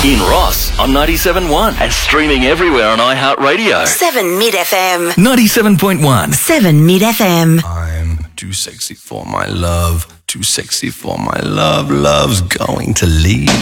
In Ross on 97.1 and streaming everywhere on iHeartRadio. 7 Mid FM. 97.1. 7 Mid FM. I'm too sexy for my love, too sexy for my love. Love's going to leave.